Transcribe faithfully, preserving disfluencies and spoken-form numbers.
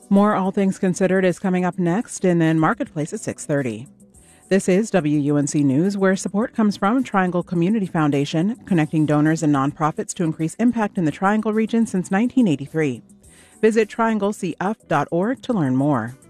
More All Things Considered is coming up next, and then Marketplace at six thirty. This is W U N C News, where support comes from Triangle Community Foundation, connecting donors and nonprofits to increase impact in the Triangle region since nineteen eighty-three. Visit triangle c f dot org to learn more.